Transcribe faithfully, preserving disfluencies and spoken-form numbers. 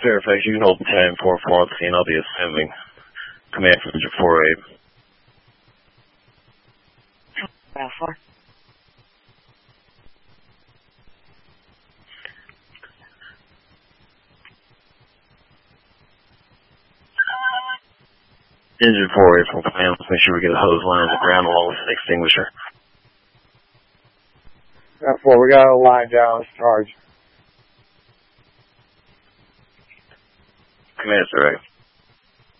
Fairfax, you can hold ten four four on the scene. I'll be assuming. Command from Engine four eight. Bravo four. Engine four eight from command. Let's make sure we get a hose line on the ground along with an extinguisher. Bravo four, we got a line down. Let's charge. Command, sir.